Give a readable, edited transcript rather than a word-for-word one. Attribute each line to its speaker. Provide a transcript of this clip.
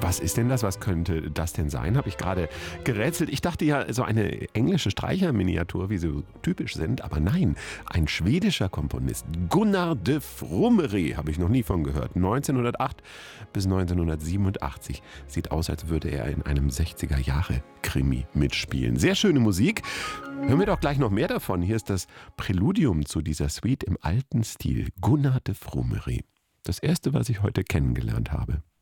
Speaker 1: Was ist denn das? Was könnte das denn sein? Habe ich gerade gerätselt. Ich dachte ja, so eine englische Streicherminiatur, wie sie so typisch sind. Aber nein, ein schwedischer Komponist. Gunnar de Frommery, habe ich noch nie von gehört. 1908 bis 1987. Sieht aus, als würde er in einem 60er-Jahre-Krimi mitspielen. Sehr schöne Musik. Hören wir doch gleich noch mehr davon. Hier ist das Präludium zu dieser Suite im alten Stil. Gunnar de Frommery. Das erste, was ich heute kennengelernt habe.